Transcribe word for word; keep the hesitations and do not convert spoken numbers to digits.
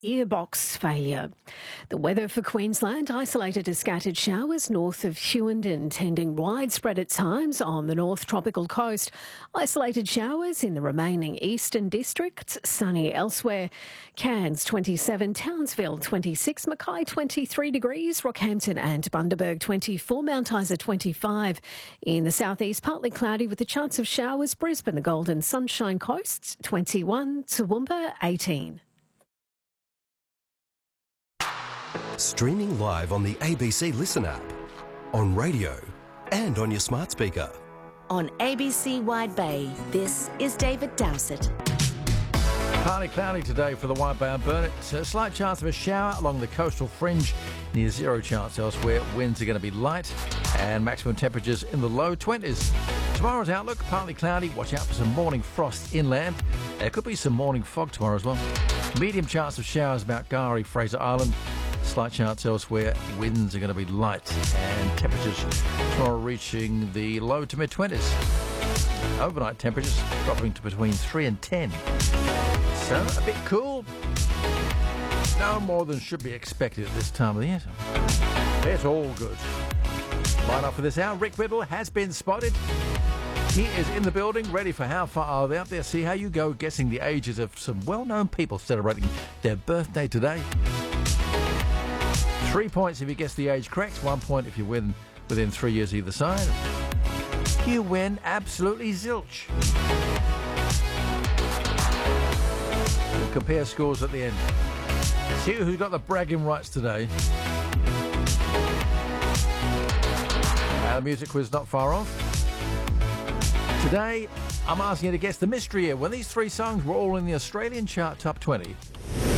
Earbox failure. The weather for Queensland: isolated to scattered showers north of Hughenden, tending widespread at times on the North Tropical Coast. Isolated showers in the remaining eastern districts, sunny elsewhere. Cairns twenty-seven, Townsville twenty-six, Mackay twenty-three degrees, Rockhampton and Bundaberg twenty-four, Mount Isa twenty-five. In the southeast, partly cloudy with a chance of showers. Brisbane, the Golden Sunshine Coast twenty-one, Toowoomba eighteen. Streaming live on the A B C Listen app, on radio and on your smart speaker. On A B C Wide Bay, this is David Dowsett. Partly cloudy today for the Wide Bay and Burnett. A slight chance of a shower along the coastal fringe, near zero chance elsewhere. Winds are going to be light and maximum temperatures in the low twenties. Tomorrow's outlook: partly cloudy. Watch out for some morning frost inland. There could be some morning fog tomorrow as well. Medium chance of showers about Gari, Fraser Island. Slight chance elsewhere. Winds are going to be light and temperatures tomorrow reaching the low to mid-twenties. Overnight temperatures dropping to between three and ten. So a bit cool. No more than should be expected at this time of the year. It's all good. Line up for this hour. Rick Biddle has been spotted. He is in the building, ready for How Far Are They Out There? See how you go guessing the ages of some well-known people celebrating their birthday today. Three points if you guess the age correct. One point if you win within three years either side. You win absolutely zilch. We'll compare scores at the end. See who got the bragging rights today. And the music quiz not far off. Today, I'm asking you to guess the mystery year when these three songs were all in the Australian chart top twenty.